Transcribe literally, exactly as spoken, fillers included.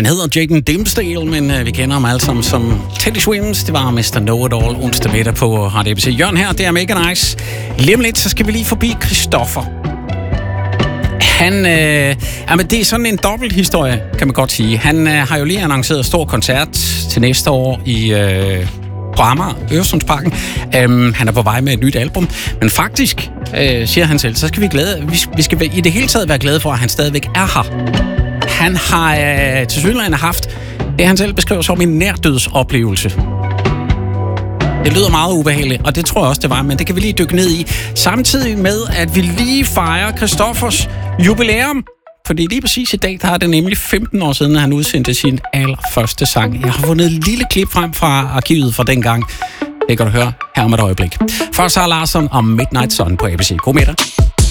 Han hedder Jaden Dimsdale, men øh, vi kender ham alle sammen som Teddy Swims. Det var mister Know-It-All onsdag middag på R D B C. Jørgen her, det er mega nice. Lige om lidt, så skal vi lige forbi Christoffer. Han, øh, jamen det er sådan en dobbelt historie, kan man godt sige. Han øh, har jo lige annonceret stor koncert til næste år i øh, på Amager, Øresundsparken. Um, han er på vej med et nyt album. Men faktisk, øh, siger han selv, så skal vi glæde, vi, vi skal i det hele taget være glade for, at han stadigvæk er her. Han har øh, til synligheden haft det, han selv beskriver som en nærdødsoplevelse. Det lyder meget ubehageligt, og det tror jeg også, det var, men det kan vi lige dykke ned i. Samtidig med, at vi lige fejrer Christoffers jubilæum. Fordi lige præcis i dag, der er det nemlig femten år siden, at han udsendte sin allerførste sang. Jeg har fundet et lille klip frem fra arkivet fra dengang. Det kan du høre her om et øjeblik. Først har Larsson om Midnight Sun på A B C. God middag.